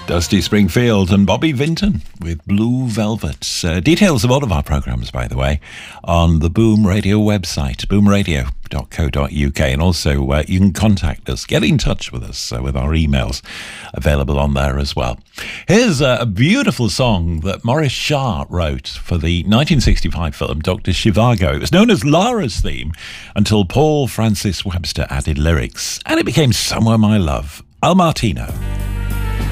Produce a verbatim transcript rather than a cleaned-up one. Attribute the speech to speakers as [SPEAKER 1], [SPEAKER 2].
[SPEAKER 1] Dusty Springfield and Bobby Vinton with Blue Velvet. Uh, details of all of our programmes, by the way, on the Boom Radio website, boom radio dot co dot uk. And also, uh, you can contact us, get in touch with us uh, with our emails available on there as well. Here's uh, a beautiful song that Maurice Shah wrote for the nineteen sixty-five film Doctor Zhivago. It was known as Lara's theme until Paul Francis Webster added lyrics, and it became Somewhere My Love, Al Martino.